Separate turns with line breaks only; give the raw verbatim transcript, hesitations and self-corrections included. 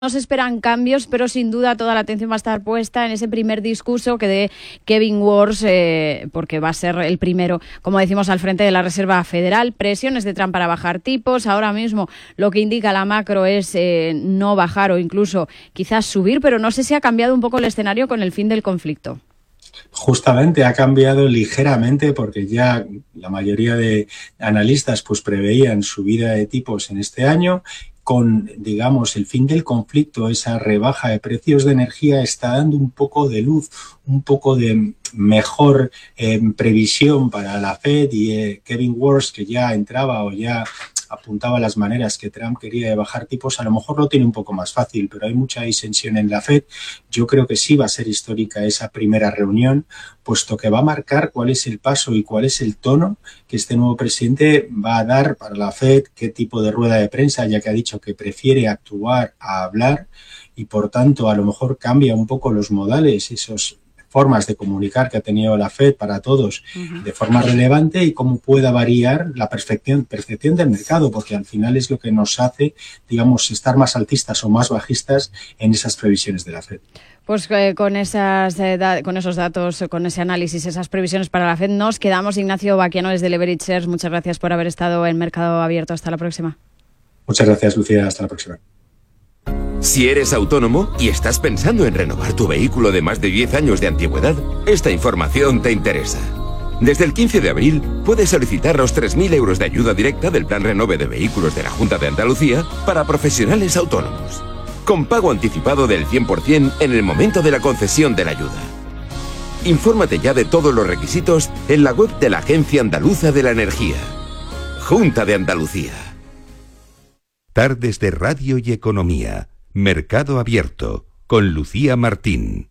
No se esperan cambios, pero sin duda toda la atención va a estar puesta en ese primer discurso que dé Kevin Warsh, eh, porque va a ser el primero, como decimos, al frente de la Reserva Federal. Presiones de Trump para bajar tipos. Ahora mismo lo que indica la macro es eh, no bajar o incluso quizás subir, pero no sé si ha cambiado un poco el escenario con el fin del conflicto.
Justamente ha cambiado ligeramente porque ya la mayoría de analistas pues preveían subida de tipos en este año. Con, digamos, el fin del conflicto, esa rebaja de precios de energía está dando un poco de luz, un poco de mejor eh, previsión para la Fed y eh, Kevin Warsh, que ya entraba o ya apuntaba las maneras que Trump quería de bajar tipos, a lo mejor lo tiene un poco más fácil, pero hay mucha disensión en la Fed. Yo creo que sí va a ser histórica esa primera reunión, puesto que va a marcar cuál es el paso y cuál es el tono que este nuevo presidente va a dar para la Fed, qué tipo de rueda de prensa, ya que ha dicho que prefiere actuar a hablar y, por tanto, a lo mejor cambia un poco los modales, esos formas de comunicar que ha tenido la Fed para todos uh-huh. de forma relevante y cómo pueda variar la percepción, percepción del mercado, porque al final es lo que nos hace, digamos, estar más altistas o más bajistas en esas previsiones de la Fed.
Pues eh, con, esas, eh, da, con esos datos, con ese análisis, esas previsiones para la Fed, nos quedamos. Ignacio Baquiano desde Leverage Shares, muchas gracias por haber estado en Mercado Abierto. Hasta la próxima.
Muchas gracias, Lucía. Hasta la próxima.
Si eres autónomo y estás pensando en renovar tu vehículo de más de diez años de antigüedad, esta información te interesa. Desde el quince de abril puedes solicitar los tres mil euros de ayuda directa del Plan Renove de Vehículos de la Junta de Andalucía para profesionales autónomos, con pago anticipado del cien por ciento en el momento de la concesión de la ayuda. Infórmate ya de todos los requisitos en la web de la Agencia Andaluza de la Energía. Junta de Andalucía.
Tardes de Radio y Economía. Mercado Abierto, con Lucía Martín.